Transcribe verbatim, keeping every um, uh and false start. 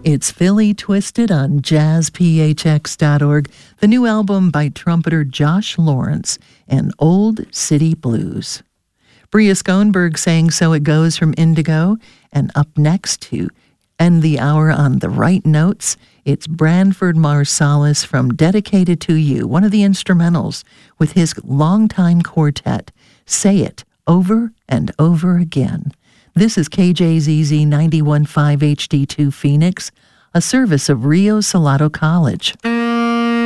It's Philly Twisted on jazz p h x dot org, the new album by trumpeter Josh Lawrence and Old City Blues. Bria Schoenberg sang So It Goes from Indigo, and up next to end the hour on the right notes, it's Branford Marsalis from Dedicated to You, one of the instrumentals with his longtime quartet, Say It Over and Over Again. This is K J Z Z ninety-one point five H D two Phoenix, a service of Rio Salado College.